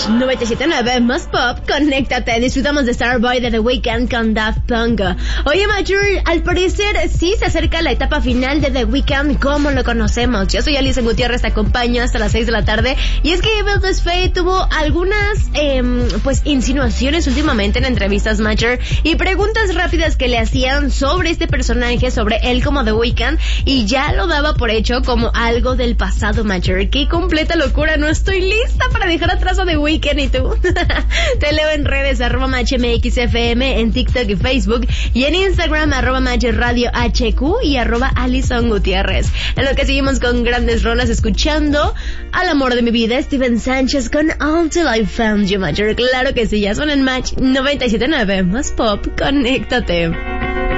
Match 97.9 más pop, conéctate. Disfrutamos de Starboy de The Weeknd con Daft Punk. Oye, Major, al parecer sí se acerca la etapa final de The Weeknd como lo conocemos. Yo soy Alison Gutiérrez, te acompaño hasta las 6 de la tarde. Y es que Evil This Fate tuvo algunas, insinuaciones últimamente en entrevistas, Major, y preguntas rápidas que le hacían sobre este personaje, sobre él como The Weeknd, y ya lo daba por hecho como algo del pasado, Major. ¡Qué completa locura! No estoy lista para dejar atrás a The Weeknd, ¿y tú? Te leo en redes, @MatchMXFM, en TikTok y Facebook, y en Instagram, @MatchRadioHQ y @Alison Gutiérrez. En lo que seguimos con grandes rolas, escuchando al amor de mi vida, Steven Sánchez con Until I Found You, Major. Claro que sí, ya son en Match 97.9 más pop, conéctate.